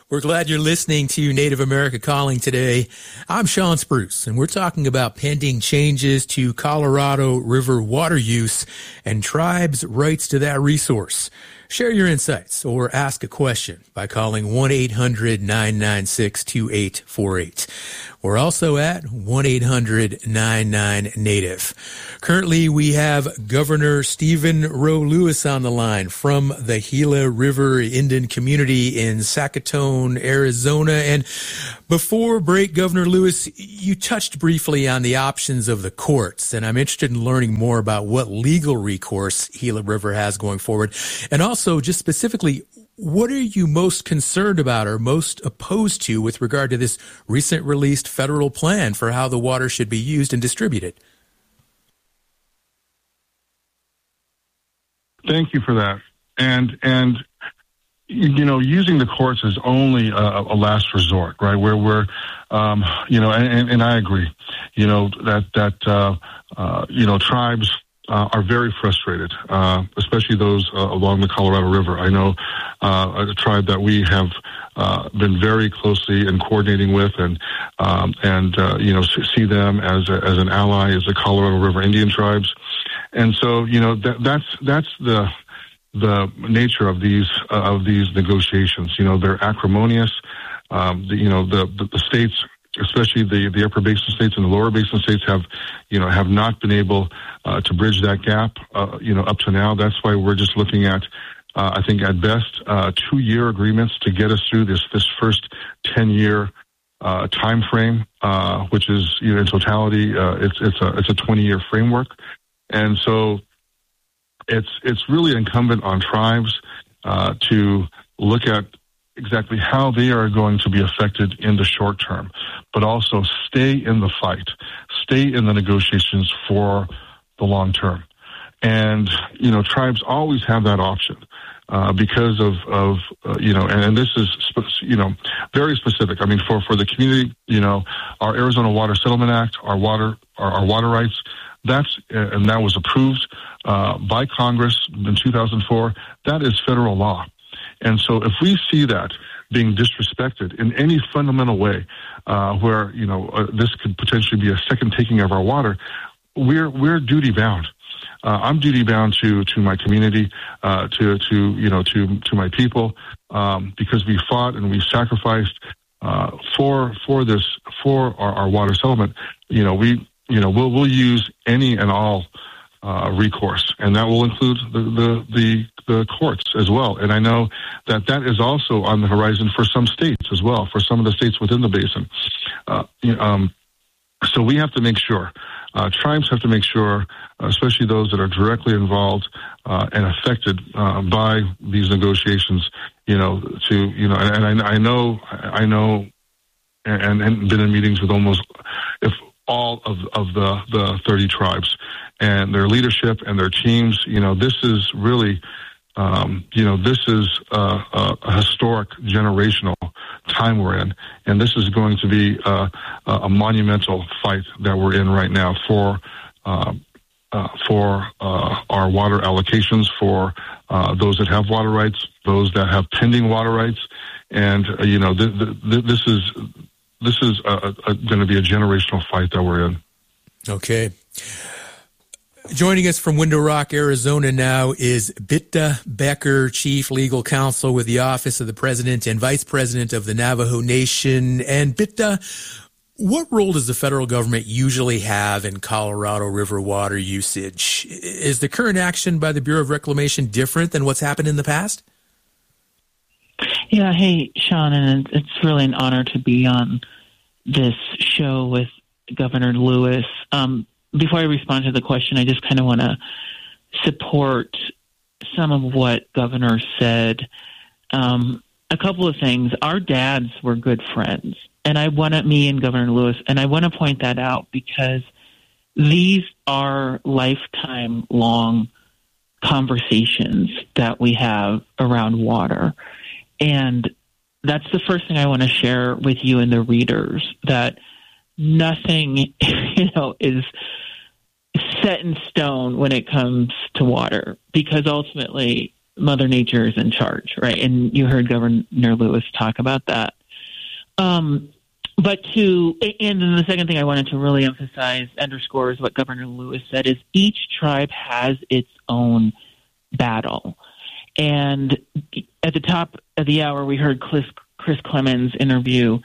We're glad you're listening to Native America Calling today. I'm Sean Spruce, and we're talking about pending changes to Colorado River water use and tribes' rights to that resource. Share your insights or ask a question by calling 1-800-996-2848. We're also at 1-800-99-NATIVE. Currently, we have Governor Stephen Roe Lewis on the line from the Gila River Indian community in Sackatoon, Arizona. And before break, Governor Lewis, you touched briefly on the options of the courts, and I'm interested in learning more about what legal recourse Gila River has going forward. And also, just specifically, what are you most concerned about or most opposed to with regard to this recent released federal plan for how the water should be used and distributed? Thank you for that. And you know, using the courts is only a last resort, right? Where we're, you know, and I agree, you know, that you know, tribes are very frustrated, especially those along the Colorado River. I know a tribe that we have been very closely and coordinating with, and you know, see them as an ally, as the Colorado River Indian tribes, and so you know that's the nature of these negotiations. You know, they're acrimonious. You know, the states, especially the upper basin states and the lower basin states, have not been able to bridge that gap, you know, up to now. That's why we're just looking at, I think at best, 2-year agreements to get us through this first 10-year time frame, which is, you know, in totality, it's a 20-year framework, and so it's really incumbent on tribes to look at exactly how they are going to be affected in the short term, but also stay in the fight, stay in the negotiations for the long term. And, you know, tribes always have that option because of you know, and this is, you know, very specific. I mean, for the community, you know, our Arizona Water Settlement Act, our water rights, and that was approved by Congress in 2004. That is federal law. And so if we see that being disrespected in any fundamental way, where, you know, this could potentially be a second taking of our water, we're duty bound. I'm duty bound to my community, to my people, because we fought and we sacrificed for our water settlement. You know, we'll use any and all recourse, and that will include the courts as well. And I know that is also on the horizon for some states as well, for some of the states within the basin. So we have to make sure, tribes have to make sure, especially those that are directly involved and affected by these negotiations, you know, and I know, and been in meetings with almost all of the 30 tribes and their leadership and their teams. You know, this is really, this is a historic generational time we're in, and this is going to be a monumental fight that we're in right now for our water allocations, for those that have water rights, those that have pending water rights, and this is going to be a generational fight that we're in. Okay. Joining us from Window Rock, Arizona now is Bitta Becker, Chief Legal Counsel with the Office of the President and Vice President of the Navajo Nation. And Bitta, what role does the federal government usually have in Colorado River water usage? Is the current action by the Bureau of Reclamation different than what's happened in the past? Yeah, hey, Sean, and it's really an honor to be on this show with Governor Lewis. Before I respond to the question, I just kind of want to support some of what Governor said. A couple of things. Our dads were good friends, and me and Governor Lewis, and I want to point that out because these are lifetime-long conversations that we have around water. And that's the first thing I want to share with you and the readers, that nothing, is set in stone when it comes to water, because ultimately Mother Nature is in charge, right? And you heard Governor Lewis talk about that. And then the second thing I wanted to really emphasize, underscore, is what Governor Lewis said, is each tribe has its own battle. And at the top of the hour, we heard Chris Clemens interview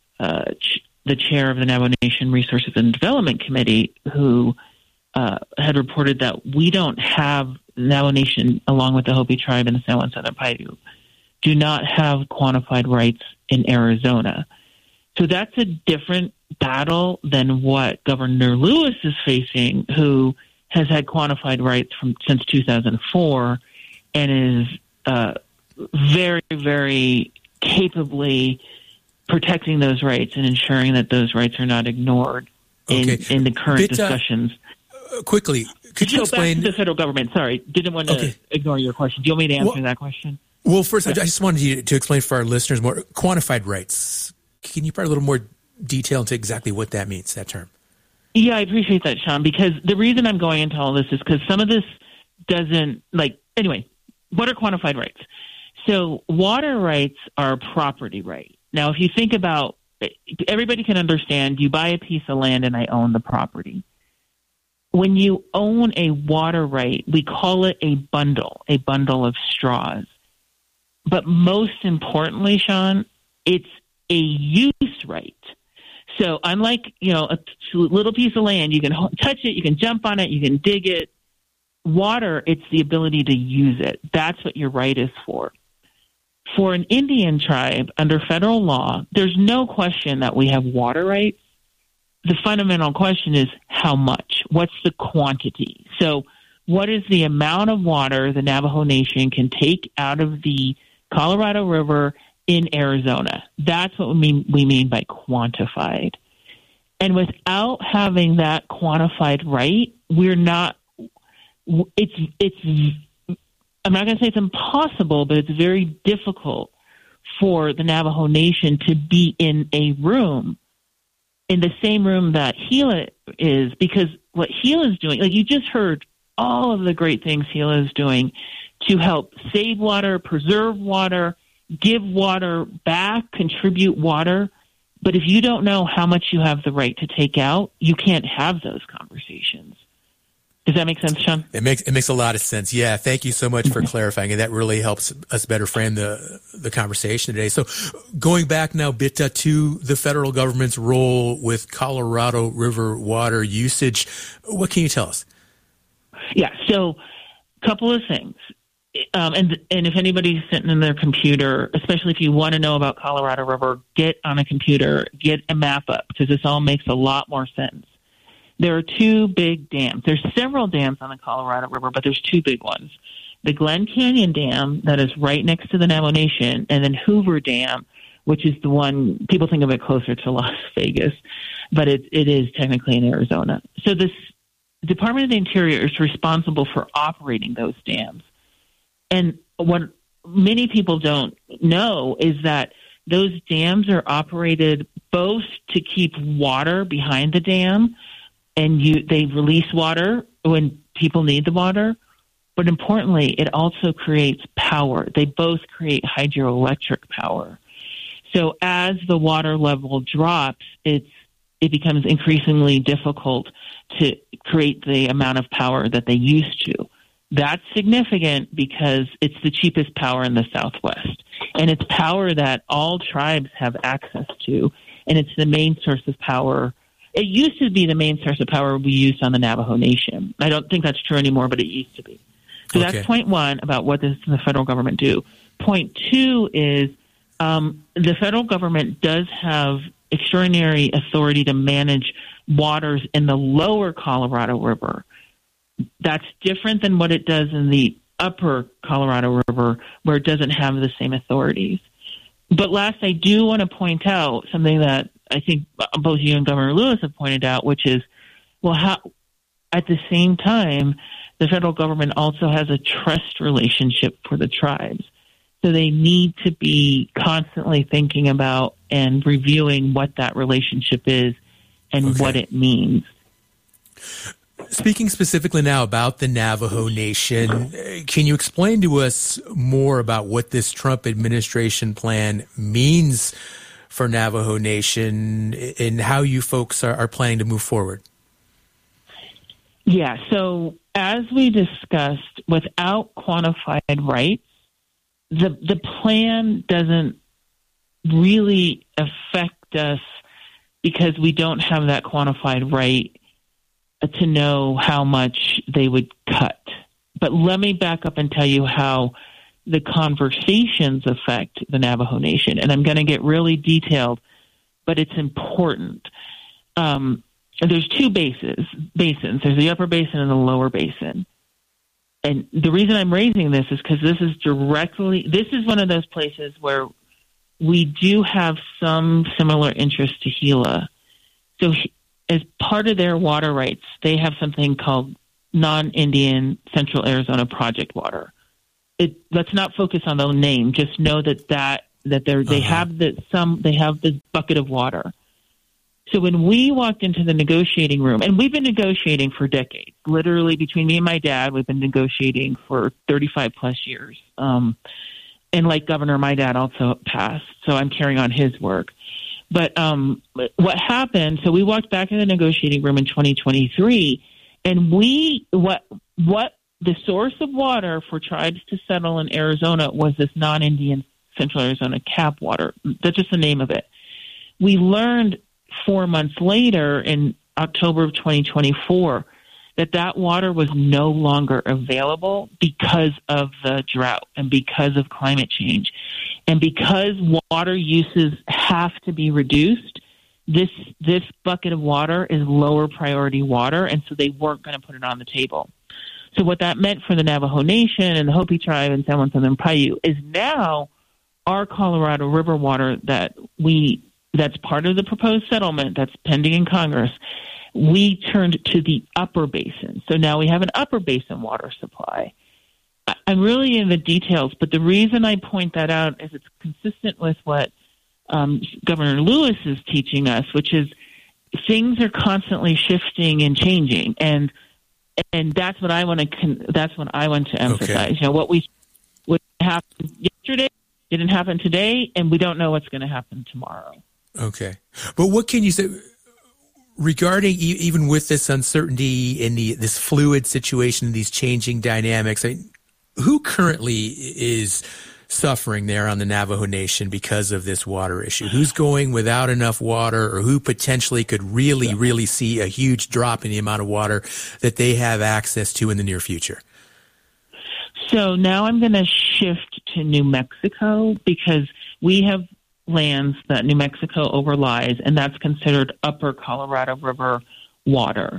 the chair of the Navajo Nation Resources and Development Committee, who had reported that we don't have Navajo Nation, along with the Hopi tribe and the San Juan Southern Paiute, do not have quantified rights in Arizona. So that's a different battle than what Governor Lewis is facing, who has had quantified rights since 2004 and is very, very capably protecting those rights and ensuring that those rights are not ignored in the current discussions. Quickly, could you explain? Back to the federal government. Sorry, didn't want to ignore your question. Do you want me to answer that question? Well, first, I just wanted you to explain for our listeners more quantified rights. Can you provide a little more detail into exactly what that means, that term? Yeah, I appreciate that, Sean, because the reason I'm going into all this is because some of this doesn't, anyway, what are quantified rights? So water rights are property right. Now, if you think about, everybody can understand, you buy a piece of land and I own the property. When you own a water right, we call it a bundle of straws. But most importantly, Sean, it's a use right. So unlike, a little piece of land, you can touch it, you can jump on it, you can dig it. Water, it's the ability to use it. That's what your right is for. For an Indian tribe, under federal law, there's no question that we have water rights. The fundamental question is how much? What's the quantity? So what is the amount of water the Navajo Nation can take out of the Colorado River in Arizona? That's what we mean by quantified. And without having that quantified right, we're not, I'm not going to say it's impossible, but it's very difficult for the Navajo Nation to be in a room, in the same room that Gila is, because what Gila is doing, you just heard all of the great things Gila is doing to help save water, preserve water, give water back, contribute water. But if you don't know how much you have the right to take out, you can't have those conversations. Does that make sense, Sean? It makes a lot of sense. Yeah, thank you so much for clarifying, and that really helps us better frame the conversation today. So going back now, Bitta, to the federal government's role with Colorado River water usage, what can you tell us? Yeah, so a couple of things. And if anybody's sitting in their computer, especially if you want to know about Colorado River, get on a computer, get a map up, because this all makes a lot more sense. There are two big dams. There's several dams on the Colorado River, but there's two big ones. The Glen Canyon Dam, that is right next to the Navajo Nation, and then Hoover Dam, which is the one, people think of it closer to Las Vegas, but it is technically in Arizona. So this Department of the Interior is responsible for operating those dams. And what many people don't know is that those dams are operated both to keep water behind the dam, and they release water when people need the water, but importantly, it also creates power. They both create hydroelectric power. So as the water level drops, it becomes increasingly difficult to create the amount of power that they used to. That's significant because it's the cheapest power in the Southwest, and it's power that all tribes have access to, and it's the main source of power. It used to be the main source of power we used on the Navajo Nation. I don't think that's true anymore, but it used to be. So that's point one about what does the federal government do. Point two is the federal government does have extraordinary authority to manage waters in the lower Colorado River. That's different than what it does in the upper Colorado River, where it doesn't have the same authorities. But last, I do want to point out something that I think both you and Governor Lewis have pointed out, which is, how at the same time, the federal government also has a trust relationship for the tribes. So they need to be constantly thinking about and reviewing what that relationship is and what it means. Speaking specifically now about the Navajo Nation, can you explain to us more about what this Trump administration plan means for Navajo Nation and how you folks are planning to move forward? Yeah, so as we discussed, without quantified rights, the plan doesn't really affect us because we don't have that quantified right to know how much they would cut. But let me back up and tell you how the conversations affect the Navajo Nation. And I'm going to get really detailed, but it's important. There's two basins. There's the upper basin and the lower basin. And the reason I'm raising this is because this is one of those places where we do have some similar interest to Gila. So as part of their water rights, they have something called non-Indian Central Arizona Project Water. Let's not focus on the name. Just know that they have this bucket of water. So when we walked into the negotiating room, and we've been negotiating for decades, literally between me and my dad, we've been negotiating for 35 plus years. And like Governor, my dad also passed, so I'm carrying on his work. But what happened, so we walked back in the negotiating room in 2023, and what the source of water for tribes to settle in Arizona was this non-Indian Central Arizona CAP water. That's just the name of it. We learned 4 months later in October of 2024 that water was no longer available because of the drought and because of climate change. And because water uses have to be reduced, this bucket of water is lower priority water, and so they weren't going to put it on the table. So what that meant for the Navajo Nation and the Hopi tribe and San Juan Southern Paiute is now our Colorado River water that's part of the proposed settlement that's pending in Congress, we turned to the upper basin. So now we have an upper basin water supply. I'm really in the details, but the reason I point that out is it's consistent with what Governor Lewis is teaching us, which is things are constantly shifting and changing, and that's what I want to emphasize. Okay. You know, what happened yesterday didn't happen today, and we don't know what's going to happen tomorrow. Okay. But what can you say regarding even with this uncertainty and this fluid situation, these changing dynamics? Who currently is suffering there on the Navajo Nation because of this water issue? Who's going without enough water, or who potentially could really see a huge drop in the amount of water that they have access to in the near future? So now I'm going to shift to New Mexico because we have lands that New Mexico overlies, and that's considered upper Colorado River water.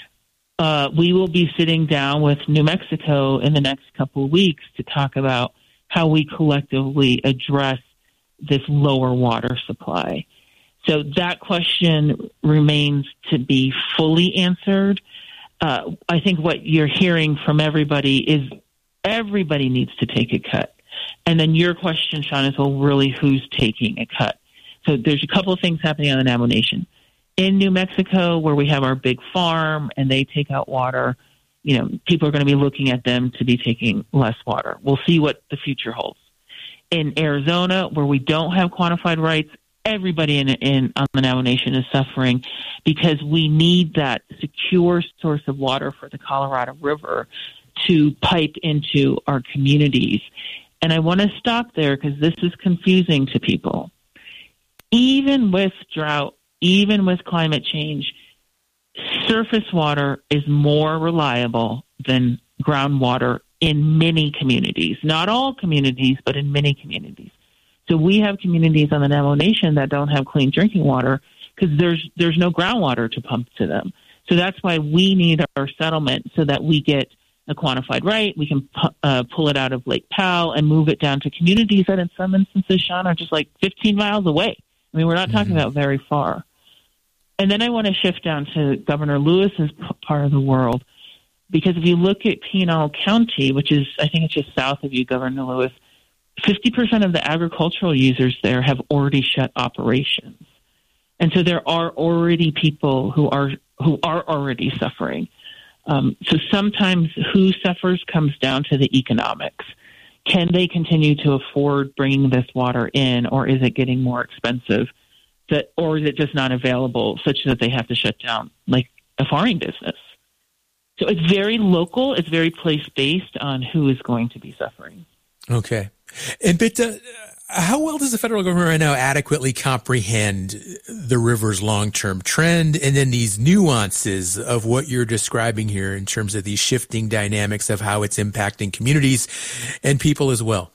We will be sitting down with New Mexico in the next couple of weeks to talk about how we collectively address this lower water supply. So that question remains to be fully answered. I think what you're hearing from everybody is everybody needs to take a cut. And then your question, Sean, is, well, really, who's taking a cut? So there's a couple of things happening on the Navajo Nation. In New Mexico, where we have our big farm and they take out water, you know, people are going to be looking at them to be taking less water. We'll see what the future holds. In Arizona, where we don't have quantified rights, everybody on the Navajo Nation is suffering because we need that secure source of water for the Colorado River to pipe into our communities. And I want to stop there because this is confusing to people. Even with drought, even with climate change, surface water is more reliable than groundwater in many communities. Not all communities, but in many communities. So we have communities on the Navajo Nation that don't have clean drinking water because there's no groundwater to pump to them. So that's why we need our settlement so that we get a quantified right. We can pull it out of Lake Powell and move it down to communities that in some instances, Sean, are just like 15 miles away. I mean, we're not talking about very far. And then I want to shift down to Governor Lewis's part of the world, because if you look at Pinal County, which is, I think it's just south of you, Governor Lewis, 50% of the agricultural users there have already shut operations. And so there are already people who are already suffering. So sometimes who suffers comes down to the economics. Can they continue to afford bringing this water in, or is it getting more expensive? Or is it just not available such that they have to shut down, like a farming business? So it's very local. It's very place-based on who is going to be suffering. Okay. But how well does the federal government right now adequately comprehend the river's long-term trend and then these nuances of what you're describing here in terms of these shifting dynamics of how it's impacting communities and people as well?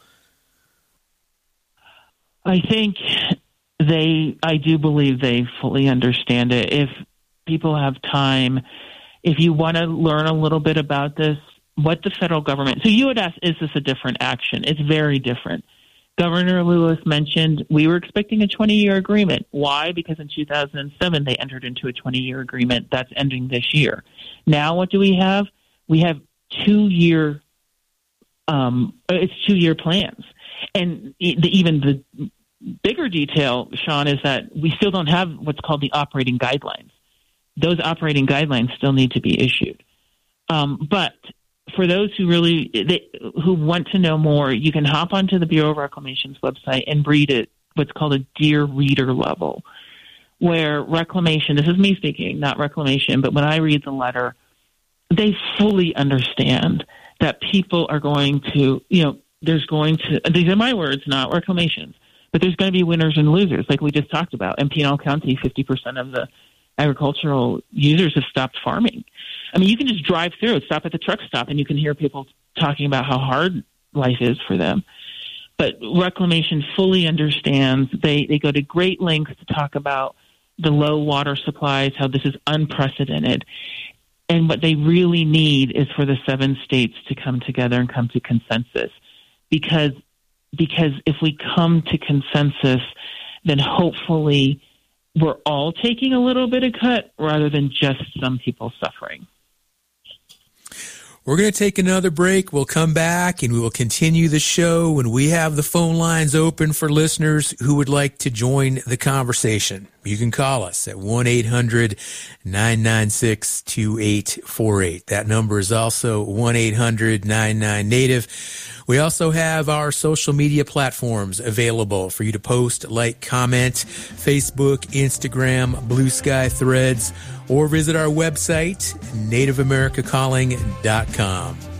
I think I do believe they fully understand it. If people have time, if you want to learn a little bit about this, what the federal government, so you would ask, is this a different action? It's very different. Governor Lewis mentioned we were expecting a 20-year agreement. Why? Because in 2007, they entered into a 20-year agreement that's ending this year. Now what do we have? We have 2-year plans. And even the bigger detail, Sean, is that we still don't have what's called the operating guidelines. Those operating guidelines still need to be issued. But for those who who want to know more, you can hop onto the Bureau of Reclamation's website and read it, what's called a Dear Reader level, where Reclamation, this is me speaking, not Reclamation, but when I read the letter, they fully understand that people are going to, these are my words, not Reclamation's, but there's going to be winners and losers, like we just talked about. In Pinal County, 50% of the agricultural users have stopped farming. I mean, you can just drive through, stop at the truck stop, and you can hear people talking about how hard life is for them. But Reclamation fully understands. They go to great lengths to talk about the low water supplies, how this is unprecedented. And what they really need is for the 7 states to come together and come to consensus. Because if we come to consensus, then hopefully we're all taking a little bit of cut rather than just some people suffering. We're going to take another break. We'll come back and we will continue the show, and we have the phone lines open for listeners who would like to join the conversation. You can call us at 1-800-996-2848. That number is also 1-800-99-NATIVE. We also have our social media platforms available for you to post, like, comment, Facebook, Instagram, Blue Sky, Threads, or visit our website, NativeAmericaCalling.com.